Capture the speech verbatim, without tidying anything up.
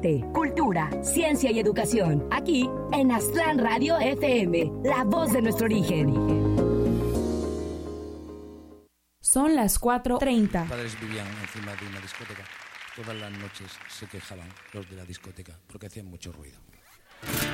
arte, cultura, ciencia y educación. Aquí en Aztlán Radio F M, la voz de nuestro origen. Son las cuatro treinta. Mis padres vivían encima de una discoteca. Todas las noches se quejaban los de la discoteca porque hacían mucho ruido.